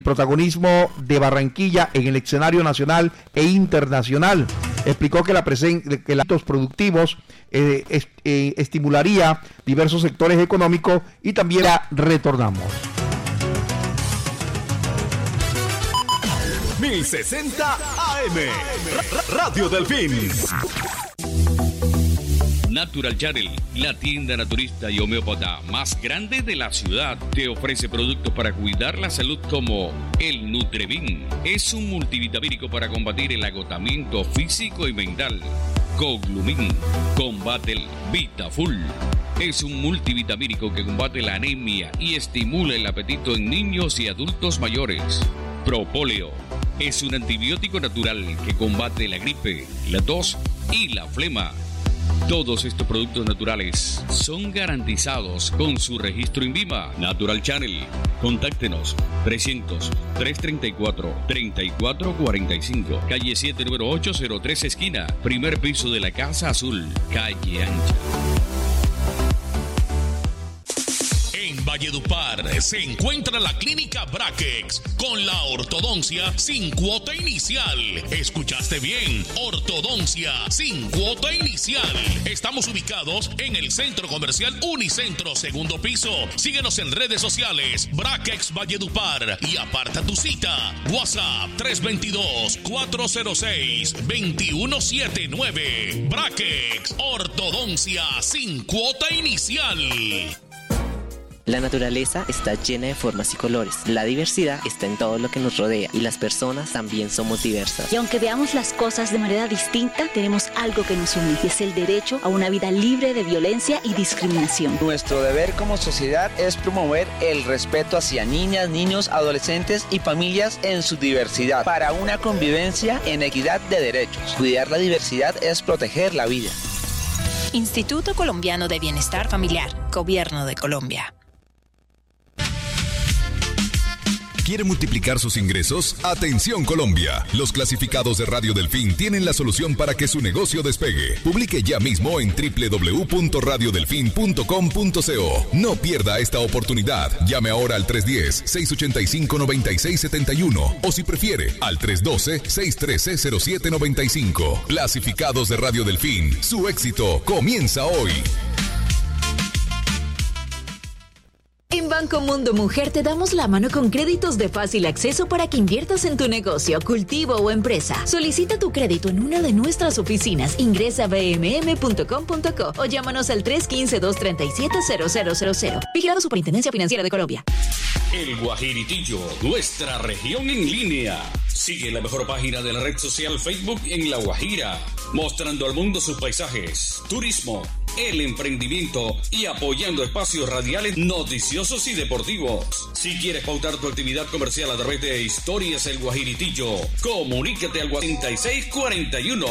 protagonismo de Barranquilla en el escenario nacional e internacional. Explicó que que los actos productivos estimularía diversos sectores económicos y también retornamos. 1060 AM Radio Delfín. Natural Channel, la tienda naturista y homeópata más grande de la ciudad, te ofrece productos para cuidar la salud como el Nutrevin. Es un multivitamínico para combatir el agotamiento físico y mental. Coglumin, combate el Vitaful. Es un multivitamínico que combate la anemia y estimula el apetito en niños y adultos mayores. Propóleo es un antibiótico natural que combate la gripe, la tos y la flema. Todos estos productos naturales son garantizados con su registro INVIMA. Natural Channel. Contáctenos 300-334-3445. Calle 7, número 803, esquina. Primer piso de la Casa Azul. Calle Ancha. En Valledupar se encuentra la Clínica Braquex con la ortodoncia sin cuota inicial. ¿Escuchaste bien? Ortodoncia sin cuota inicial. Estamos ubicados en el Centro Comercial Unicentro, segundo piso. Síguenos en redes sociales, Braquex Valledupar, y aparta tu cita. WhatsApp 322-406-2179. Braquex, ortodoncia sin cuota inicial. La naturaleza está llena de formas y colores. La diversidad está en todo lo que nos rodea y las personas también somos diversas. Y aunque veamos las cosas de manera distinta, tenemos algo que nos une y es el derecho a una vida libre de violencia y discriminación. Nuestro deber como sociedad es promover el respeto hacia niñas, niños, adolescentes y familias en su diversidad para una convivencia en equidad de derechos. Cuidar la diversidad es proteger la vida. Instituto Colombiano de Bienestar Familiar, Gobierno de Colombia. ¿Quiere multiplicar sus ingresos? Atención Colombia. Los clasificados de Radio Delfín tienen la solución para que su negocio despegue. Publique ya mismo en www.radiodelfin.com.co. No pierda esta oportunidad. Llame ahora al 310-685-9671 o si prefiere al 312-613-0795. Clasificados de Radio Delfín. Su éxito comienza hoy. En Banco Mundo Mujer te damos la mano con créditos de fácil acceso para que inviertas en tu negocio, cultivo o empresa. Solicita tu crédito en una de nuestras oficinas. Ingresa a bmm.com.co o llámanos al 315-237-0000. Vigilado Superintendencia Financiera de Colombia. El Guajiritillo, nuestra región en línea. Sigue la mejor página de la red social Facebook en La Guajira, mostrando al mundo sus paisajes, turismo, el emprendimiento y apoyando espacios radiales noticiosos y deportivos. Si quieres pautar tu actividad comercial a través de Historias El Guajiritillo, comunícate al 4641.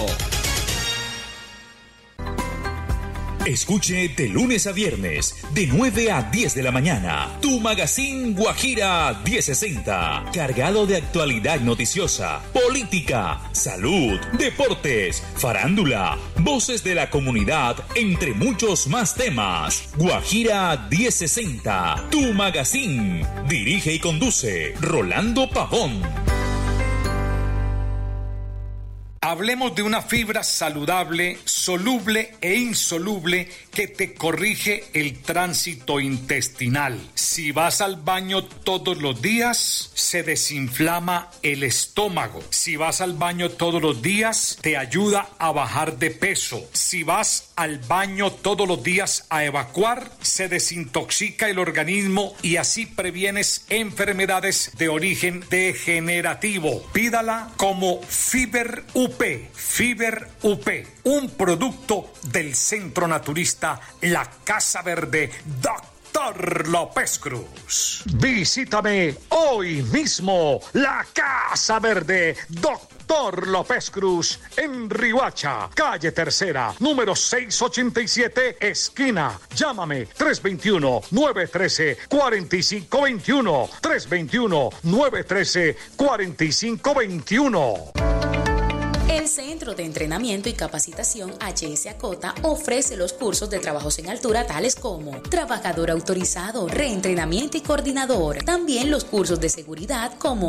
Escuche de lunes a viernes, de 9 a 10 de la mañana, tu magazine Guajira 1060, cargado de actualidad noticiosa, política, salud, deportes, farándula, voces de la comunidad, entre muchos más temas. Guajira 1060, tu magazine. Dirige y conduce Rolando Pavón. Hablemos de una fibra saludable, soluble e insoluble que te corrige el tránsito intestinal. Si vas al baño todos los días, se desinflama el estómago. Si vas al baño todos los días, te ayuda a bajar de peso. Si vas al baño todos los días a evacuar, se desintoxica el organismo y así previenes enfermedades de origen degenerativo. Pídala como Fiber UP. Fiber UP, un producto del Centro Naturista La Casa Verde, Dr. López Cruz. Visítame hoy mismo, La Casa Verde, Dr. López Cruz, en Riohacha, calle Tercera, número 687, esquina. Llámame 321-913-4521, 321-913-4521. El Centro de Entrenamiento y Capacitación HS Acota ofrece los cursos de trabajos en altura tales como trabajador autorizado, reentrenamiento y coordinador. También los cursos de seguridad como